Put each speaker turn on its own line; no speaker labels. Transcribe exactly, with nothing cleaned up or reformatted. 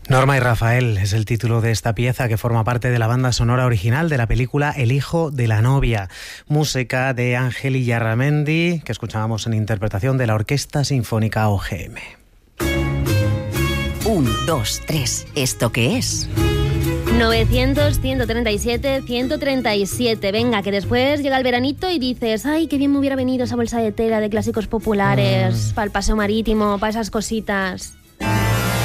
Norma y Rafael es el título de esta pieza que forma parte de la banda sonora original de la película El hijo de la novia, música de Ángel Illarramendi, que escuchábamos en interpretación de la Orquesta Sinfónica O G M.
Un, dos, tres, ¿esto qué es?
novecientos, ciento treinta y siete, ciento treinta y siete. Venga, que después llega el veranito y dices, ay, qué bien me hubiera venido esa bolsa de tela de clásicos populares, mm. para el paseo marítimo, para esas cositas.